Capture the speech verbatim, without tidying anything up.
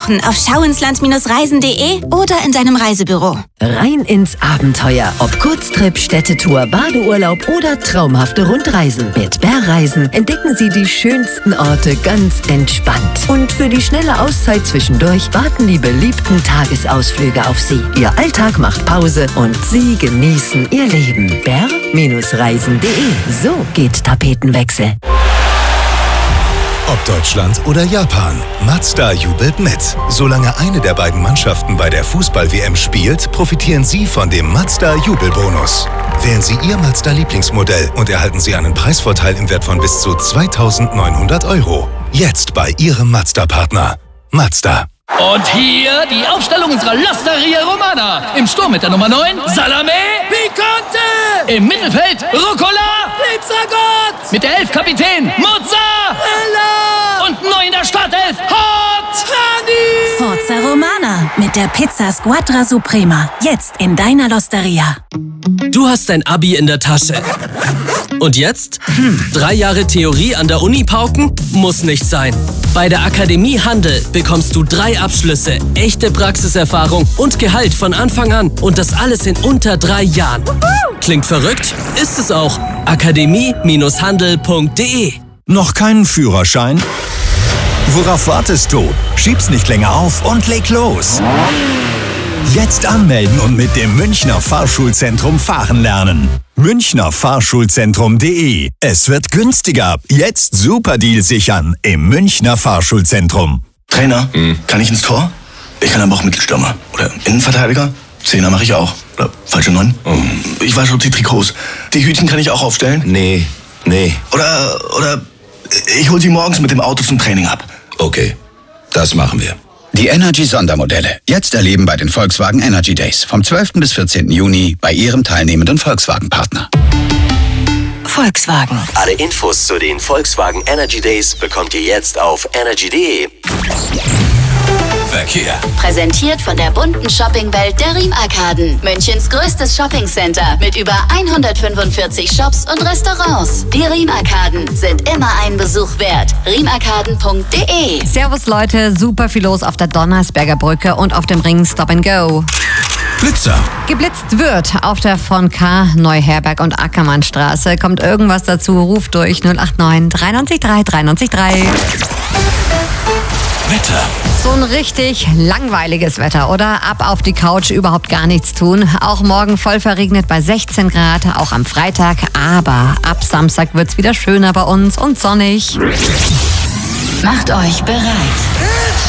buchen auf schauinsland Reisen punkt de oder in deinem Reisebüro. Rein ins Abenteuer. Ob Kurztrip, Städtetour, Badeurlaub oder traumhafte Rundreisen. Mit Bärreisen entdecken Sie die schönsten Orte ganz entspannt. Und für die schnelle Auszeit zwischendurch warten die beliebten Tagesausflüge auf Sie. Ihr Alltag macht Pause und Sie genießen Ihr Leben. bär Reisen punkt de. So geht Tapetenwechsel. Ob Deutschland oder Japan, Mazda jubelt mit. Solange eine der beiden Mannschaften bei der Fußball-W M spielt, profitieren Sie von dem Mazda-Jubelbonus. Wählen Sie Ihr Mazda-Lieblingsmodell und erhalten Sie einen Preisvorteil im Wert von bis zu zweitausendneunhundert Euro. Jetzt bei Ihrem Mazda-Partner. Mazda. Und hier die Aufstellung unserer L'Osteria Romana. Im Sturm mit der Nummer neun, Salame Picante. Im Mittelfeld, Rucola Pizzagott. Mit der elf Kapitän, Mozzarella. Und neu in der Startelf, Hot Honey. Forza Romana mit der Pizza Squadra Suprema. Jetzt in deiner L'Osteria. Du hast dein Abi in der Tasche. Und jetzt? Hm. Drei Jahre Theorie an der Uni pauken? Muss nicht sein. Bei der Akademie Handel bekommst du drei Abschlüsse, echte Praxiserfahrung und Gehalt von Anfang an. Und das alles in unter drei Jahren. Klingt verrückt? Ist es auch. akademie Handel punkt de. Noch keinen Führerschein? Worauf wartest du? Schieb's nicht länger auf und leg los. Jetzt anmelden und mit dem Münchner Fahrschulzentrum fahren lernen. Münchner Fahrschulzentrum punkt de. Es wird günstiger. Jetzt Superdeal sichern im Münchner Fahrschulzentrum. Trainer, mhm. kann ich ins Tor? Ich kann aber auch Mittelstürmer. Oder Innenverteidiger? Zehner mache ich auch. Oder falsche Neun? Mhm. Ich wasche auch die Trikots. Die Hütchen kann ich auch aufstellen? Nee, nee. Oder, oder ich hol sie morgens mit dem Auto zum Training ab. Okay, das machen wir. Die Energy-Sondermodelle. Jetzt erleben bei den Volkswagen Energy Days. Vom zwölften bis vierzehnten Juni bei Ihrem teilnehmenden Volkswagen-Partner. Volkswagen. Alle Infos zu den Volkswagen Energy Days bekommt ihr jetzt auf energy punkt de. Verkehr. Präsentiert von der bunten Shoppingwelt der Riem-Arkaden. Münchens größtes Shoppingcenter mit über hundertfünfundvierzig Shops und Restaurants. Die Riem-Arkaden sind immer einen Besuch wert. riem arkaden punkt de. Servus Leute, super viel los auf der Donnersberger Brücke und auf dem Ring Stop and Go. Blitzer. Geblitzt wird auf der von K, Neuherberg und Ackermannstraße. Kommt irgendwas dazu, ruft durch null acht neun drei neun drei drei neun drei. Wetter. So ein richtig langweiliges Wetter, oder? Ab auf die Couch, überhaupt gar nichts tun. Auch morgen voll verregnet bei sechzehn Grad, auch am Freitag. Aber ab Samstag wird's wieder schöner bei uns und sonnig. Macht euch bereit.